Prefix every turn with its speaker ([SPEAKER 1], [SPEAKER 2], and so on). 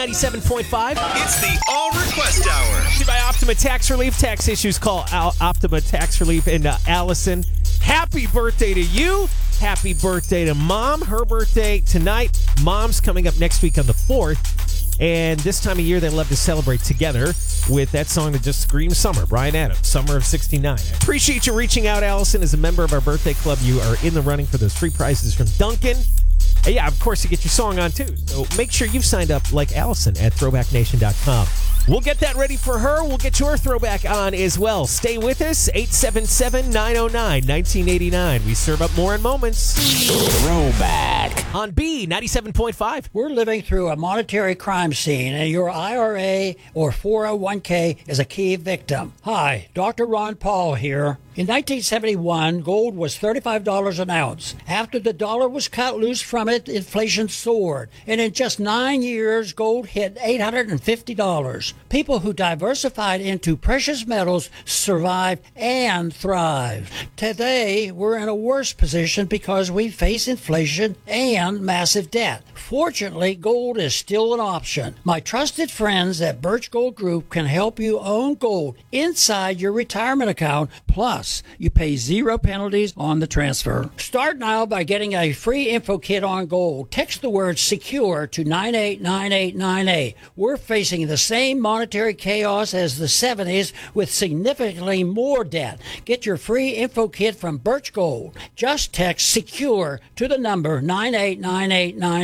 [SPEAKER 1] 97.5.
[SPEAKER 2] It's the All Request Hour.
[SPEAKER 1] By Optima Tax Relief. Tax issues, call Optima Tax Relief. And Allison, happy birthday to you. Happy birthday to Mom. Her birthday tonight. Mom's coming up next week on the 4th. And this time of year, they love to celebrate together with that song that just screams summer. Bryan Adams, Summer of 69. I appreciate you reaching out, Allison. As a member of our birthday club, you are in the running for those free prizes from Duncan. And yeah, of course, you get your song on, too. So make sure you've signed up like Allison at throwbacknation.com. We'll get that ready for her. We'll get your throwback on as well. Stay with us. 877-909-1989. We serve up more in moments.
[SPEAKER 3] Throwback
[SPEAKER 1] on B97.5.
[SPEAKER 4] We're living through a monetary crime scene, and your IRA or 401k is a key victim. Hi, Dr. Ron Paul here. In 1971, gold was $35 an ounce. After the dollar was cut loose from it, inflation soared. And in just 9 years, gold hit $850. People who diversified into precious metals survived and thrived. Today, we're in a worse position because we face inflation and massive debt. Fortunately, gold is still an option. My trusted friends at Birch Gold Group can help you own gold inside your retirement account. Plus, you pay 0 penalties on the transfer. Start now by getting a free info kit on gold. Text the word SECURE to 989898. We're facing the same monetary chaos as the 70s with significantly more debt. Get your free info kit from Birch Gold. Just text SECURE to the number 989898.